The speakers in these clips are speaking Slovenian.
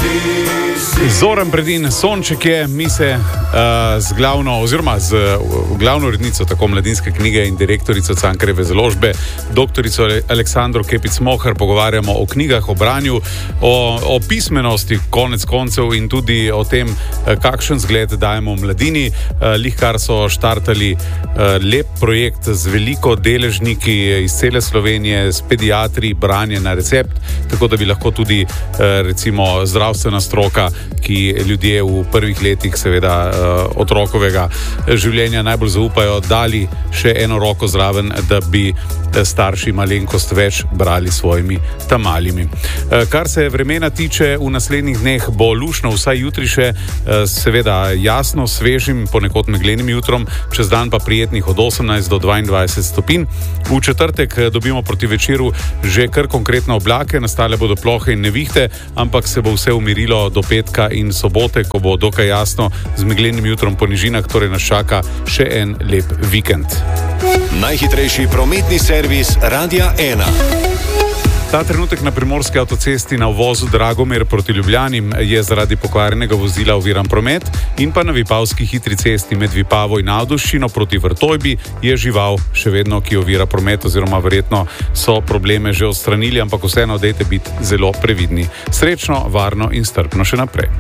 Zoran Predin, Sonček je, mi se z glavno urednico tako Mladinske knjige in direktorico Cankarjeve založbe, doktorico Aleksandro Kepic-Mohar, pogovarjamo o knjigah, o branju, o pismenosti konec koncev in tudi o tem, kakšen zgled dajemo mladini. Lihkar so štartali lep projekt z veliko deležniki iz cele Slovenije, s pediatri, branje na recept, tako da bi lahko tudi recimo zdravstvena stroka, ki ljudje v prvih letih seveda otrokovega življenja najbolj zaupajo, dali še eno roko zraven, da bi starši malenkost več brali svojimi tamalimi. Kar se vremena tiče, v naslednjih dneh bo lušno, vsaj jutri še seveda jasno, svežim, ponekod meglenim jutrom, čez dan pa prijetnih od 18 do 22 stopinj. V četrtek dobimo proti večeru že kar konkretne oblake, nastale bodo plohe in nevihte, ampak se bo vse umirilo do petka in sobote, ko bo dokaj jasno, z meglenim jutrom po nižinah, torej nas čaka še en lep vikend. Najhitrejši prometni servis Radia 1. Ta trenutek na primorski avtocesti na uvozu Dragomer proti Ljubljani je zaradi pokvarjenega vozila oviran promet in pa na Vipavski hitri cesti med Vipavo in Avduščino proti Vrtojbi je žival še vedno, ki ovira promet, oziroma verjetno so probleme že odstranili, ampak vseeno dajte biti zelo previdni. Srečno, varno in strpno še naprej.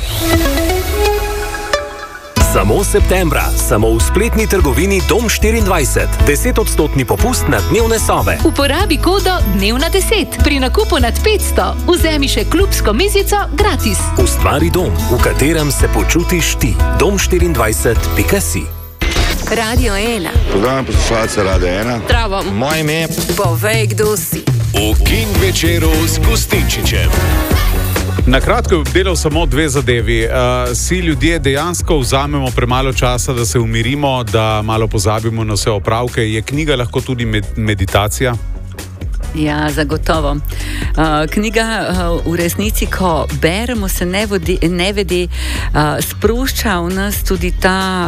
Samo septembra, samo v spletni trgovini Dom 24. 10% popust na dnevne sobe. Uporabi kodo Dnevna 10. Pri nakupu nad 500 vzemi še klubsko mizico gratis. Ustvari dom, v katerem se počutiš ti. Dom24.si. Radio 1. Pozdravljam poslušalce Radio 1. Zdravo. Moje ime. Povej, kdo si. V King večeru s Gustinčičem. Na kratko je obdelal samo dve zadevi. Si ljudje dejansko vzamemo premalo časa, da se umirimo, da malo pozabimo na vse opravke. Je knjiga lahko tudi meditacija? Ja, zagotovo. Knjiga v resnici, ko beremo, se nevede sprošča v nas tudi ta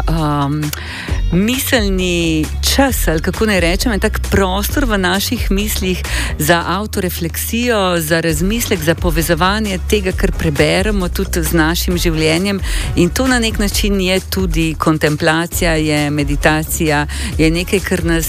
miselni čas, ali kako ne rečem, tak prostor v naših mislih za autorefleksijo, za razmislek, za povezovanje tega, kar preberemo tudi z našim življenjem, in to na nek način je tudi kontemplacija, je meditacija, je nekaj, kar nas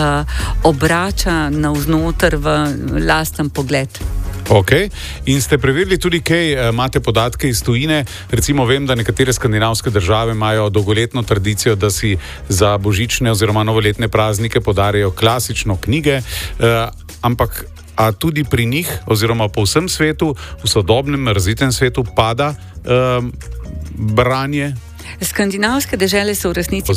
obrača navznoter v lasten pogled. Ok, in ste preverili tudi kaj, imate podatke iz tujine, recimo vem, da nekatere skandinavske države imajo dolgoletno tradicijo, da si za božične oziroma novoletne praznike podarijo klasično knjige, ampak a tudi pri njih oziroma po vsem svetu, v sodobnem razvitem svetu pada branje? Skandinavske dežele so v resnici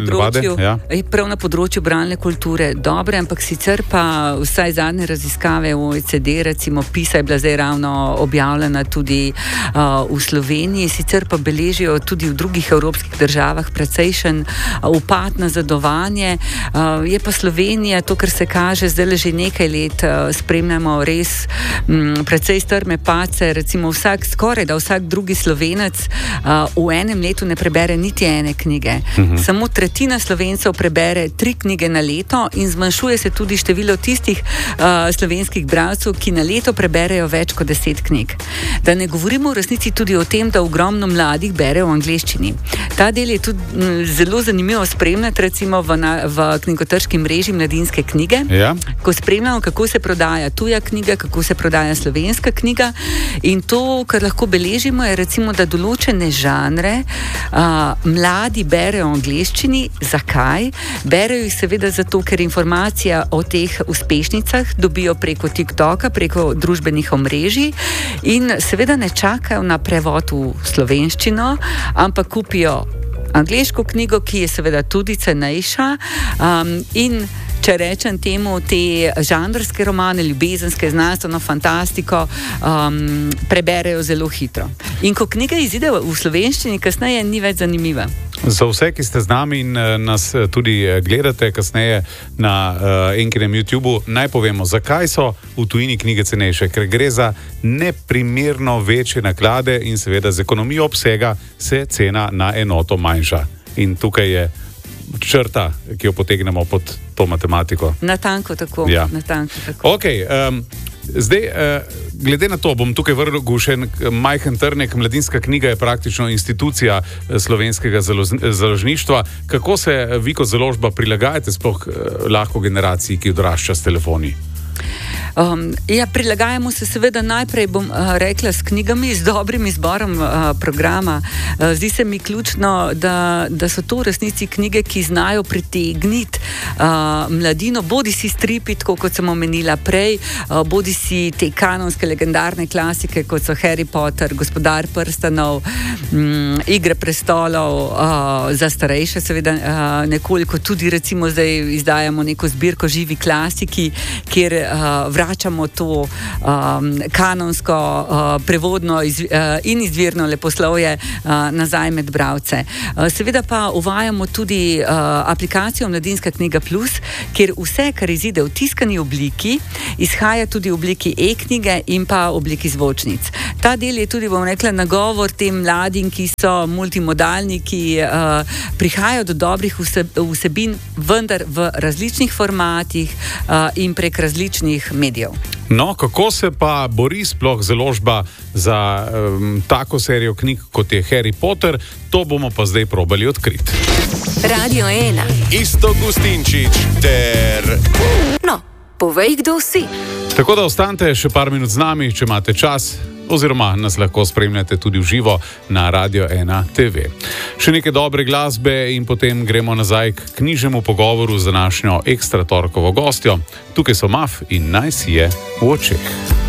prav na področju bralne kulture dobre, ampak sicer pa vsaj zadnje raziskave v OECD, recimo PISA je bila zdaj ravno objavljena tudi v Sloveniji, sicer pa beležijo tudi v drugih evropskih državah precejšen upad nazadovanje. Je pa Slovenija, to, kar se kaže, zdaj že nekaj let spremljamo res precej strme padce, recimo skoraj da vsak drugi Slovenec v enem letu ne prebere niti ene knjige. Samo tretjina Slovencev prebere 3 knjige na leto in zmanjšuje se tudi število tistih slovenskih bralcev, ki na leto preberejo več kot 10 knjig. Da ne govorimo v resnici tudi o tem, da ogromno mladih bere v angleščini. Ta del je tudi zelo zanimivo spremljati, recimo v knjigotrški mreži Mladinske knjige, ko spremljamo, kako se prodaja tuja knjiga, kako se prodaja slovenska knjiga, in to, kar lahko beležimo, je recimo, da določene žanre mladi berejo v angleščini. Zakaj? Berejo jih seveda zato, ker informacija o teh uspešnicah dobijo preko TikToka, preko družbenih omrežij, in seveda ne čakajo na prevod v slovenščino, ampak kupijo angleško knjigo, ki je seveda tudi cenejša, in če rečem temu, te žanrske romane, ljubezenske, znanstveno fantastiko preberejo zelo hitro. In ko knjiga izide v slovenščini, kasneje ni več zanimiva. Za vse, ki ste z nami in nas tudi gledate kasneje na Enkinem YouTubeu, naj povemo, zakaj so v tujini knjige cenejše. Ker gre za neprimerno večje naklade in seveda z ekonomijo obsega se cena na enoto manjša. In tukaj je črta, ki jo potegnemo pod to matematiko. Natanko tako. Ja. Natanko tako. Ok, zdaj glede na to, bom tukaj vrgel še majhen trnek. Mladinska knjiga je praktično institucija slovenskega založništva. Kako se vi kot založba prilagajate sploh lahko generaciji, ki odrašča s telefoni? Prilagajamo se seveda najprej, bom rekla, s knjigami, z dobrim izborom programa. Zdi se mi ključno, da so to v resnici knjige, ki znajo pritegniti mladino, bodi si stripi, tako kot sem omenila prej, bodi si te kanonske legendarne klasike, kot so Harry Potter, Gospodar prstanov, Igre prestolov, za starejše seveda nekoliko, tudi recimo zdaj izdajamo neko zbirko Živi klasiki, kjer vračamo to kanonsko, prevodno in izvirno leposlovje nazaj med bralce. Seveda pa uvajamo tudi aplikacijo Mladinska knjiga Plus, kjer vse, kar izide v tiskani obliki, izhaja tudi v obliki e-knjige in pa v obliki zvočnic. Ta del je tudi, bom rekla, nagovor tem mladim, ki so multimodalni, ki prihajajo do dobrih vsebin, vendar v različnih formatih in prek različnih medijev. No, kako se pa bori sploh založba za tako serijo knjig, kot je Harry Potter, to bomo pa zdaj probali odkriti. Radio 1. Iztok Gustinčič ter... No, povej, kdo si. Tako da ostanite še par minut z nami, če imate čas, oziroma nas lahko spremljate tudi v živo na Radio 1 TV. Še nekaj dobre glasbe in potem gremo nazaj k knjižnemu pogovoru z današnjo ekstra torkovo gostjo. Tukaj so Maf in Naj si je v očeh.